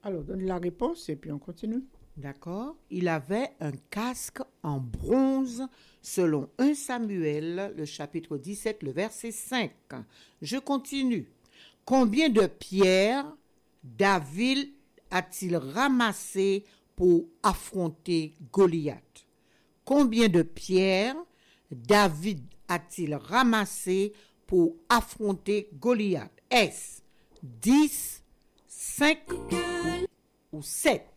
Alors, donne la réponse et puis on continue. D'accord. Il avait un casque en bronze selon 1 Samuel, le chapitre 17, le verset 5. Je continue. Combien de pierres David a-t-il ramassé pour affronter Goliath? Combien de pierres David a-t-il ramassé pour affronter Goliath? Est-ce 10, 5 ou 7?